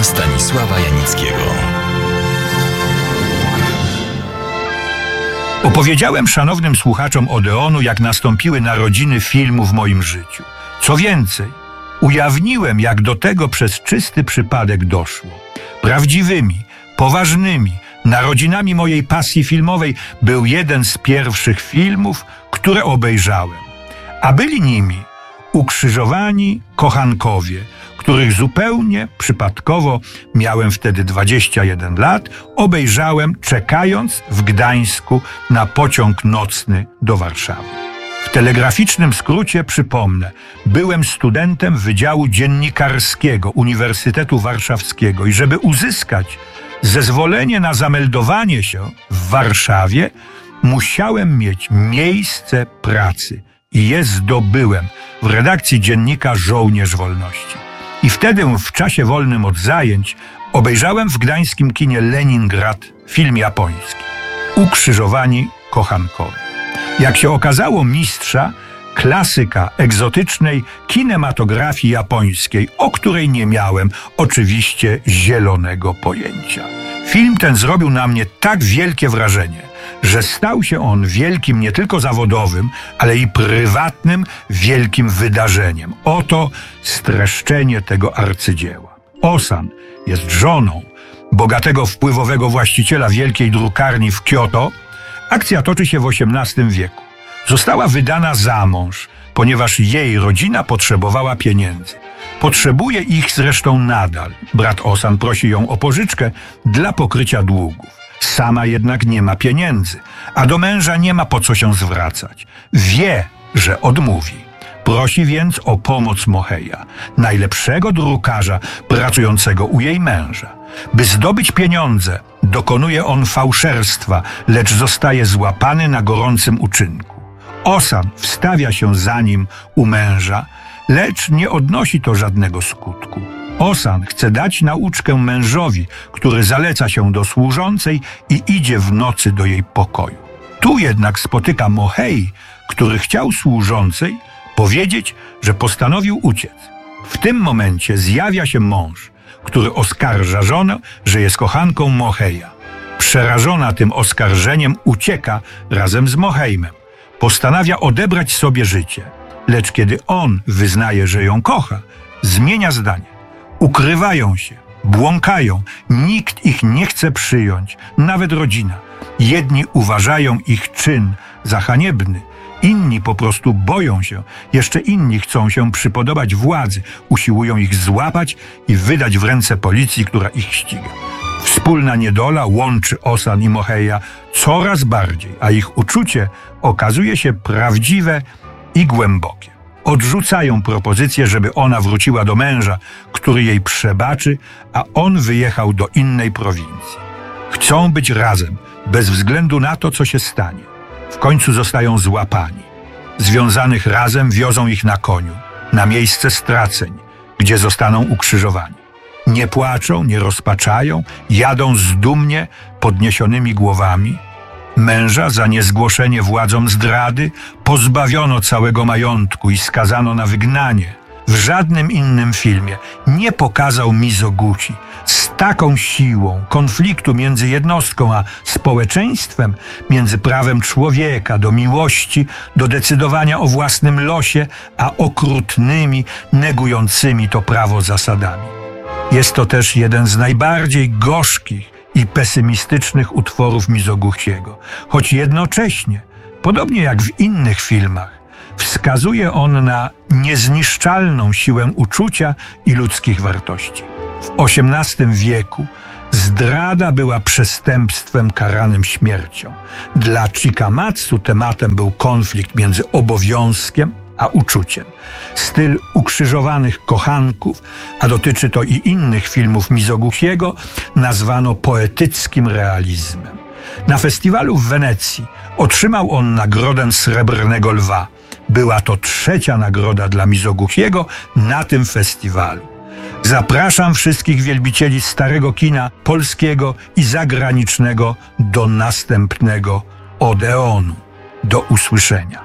Stanisława Janickiego. Opowiedziałem szanownym słuchaczom Odeonu, jak nastąpiły narodziny filmu w moim życiu. Co więcej, ujawniłem, jak do tego przez czysty przypadek doszło. Prawdziwymi, poważnymi narodzinami mojej pasji filmowej był jeden z pierwszych filmów, które obejrzałem. A byli nimi Ukrzyżowani kochankowie, których zupełnie przypadkowo, miałem wtedy 21 lat, obejrzałem czekając w Gdańsku na pociąg nocny do Warszawy. W telegraficznym skrócie przypomnę, byłem studentem Wydziału Dziennikarskiego Uniwersytetu Warszawskiego i żeby uzyskać zezwolenie na zameldowanie się w Warszawie, musiałem mieć miejsce pracy i je zdobyłem w redakcji dziennika Żołnierz Wolności. I wtedy w czasie wolnym od zajęć obejrzałem w gdańskim kinie Leningrad film japoński Ukrzyżowani kochankowie. Jak się okazało, mistrza, klasyka egzotycznej kinematografii japońskiej, o której nie miałem oczywiście zielonego pojęcia. Film ten zrobił na mnie tak wielkie wrażenie, że stał się on wielkim nie tylko zawodowym, ale i prywatnym wielkim wydarzeniem. Oto streszczenie tego arcydzieła. Osan jest żoną bogatego, wpływowego właściciela wielkiej drukarni w Kyoto. Akcja toczy się w XVIII wieku. Została wydana za mąż, ponieważ jej rodzina potrzebowała pieniędzy. Potrzebuje ich zresztą nadal. Brat Osan prosi ją o pożyczkę dla pokrycia długów. Sama jednak nie ma pieniędzy, a do męża nie ma po co się zwracać. Wie, że odmówi. Prosi więc o pomoc Moheja, najlepszego drukarza pracującego u jej męża. By zdobyć pieniądze, dokonuje on fałszerstwa, lecz zostaje złapany na gorącym uczynku. Osan wstawia się za nim u męża, lecz nie odnosi to żadnego skutku. Osan chce dać nauczkę mężowi, który zaleca się do służącej i idzie w nocy do jej pokoju. Tu jednak spotyka Mohei, który chciał służącej powiedzieć, że postanowił uciec. W tym momencie zjawia się mąż, który oskarża żonę, że jest kochanką Moheja. Przerażona tym oskarżeniem ucieka razem z Moheimem. Postanawia odebrać sobie życie, lecz kiedy on wyznaje, że ją kocha, zmienia zdanie. Ukrywają się, błąkają, nikt ich nie chce przyjąć, nawet rodzina. Jedni uważają ich czyn za haniebny, inni po prostu boją się, jeszcze inni chcą się przypodobać władzy, usiłują ich złapać i wydać w ręce policji, która ich ściga. Wspólna niedola łączy Osan i Moheja coraz bardziej, a ich uczucie okazuje się prawdziwe i głębokie. Odrzucają propozycję, żeby ona wróciła do męża, który jej przebaczy, a on wyjechał do innej prowincji. Chcą być razem, bez względu na to, co się stanie. W końcu zostają złapani. Związanych razem wiozą ich na koniu, na miejsce straceń, gdzie zostaną ukrzyżowani. Nie płaczą, nie rozpaczają, jadą zdumnie, podniesionymi głowami. Męża za niezgłoszenie władzom zdrady pozbawiono całego majątku i skazano na wygnanie. W żadnym innym filmie nie pokazał Mizoguchi z taką siłą konfliktu między jednostką a społeczeństwem, między prawem człowieka do miłości, do decydowania o własnym losie, a okrutnymi, negującymi to prawo zasadami. Jest to też jeden z najbardziej gorzkich i pesymistycznych utworów Mizoguchiego, choć jednocześnie, podobnie jak w innych filmach, wskazuje on na niezniszczalną siłę uczucia i ludzkich wartości. W XVIII wieku zdrada była przestępstwem karanym śmiercią. Dla Chikamatsu tematem był konflikt między obowiązkiem a uczuciem. Styl Ukrzyżowanych kochanków, a dotyczy to i innych filmów Mizoguchiego, nazwano poetyckim realizmem. Na festiwalu w Wenecji otrzymał on nagrodę Srebrnego Lwa. Była to 3. nagroda dla Mizoguchiego na tym festiwalu. Zapraszam wszystkich wielbicieli starego kina polskiego i zagranicznego do następnego Odeonu. Do usłyszenia.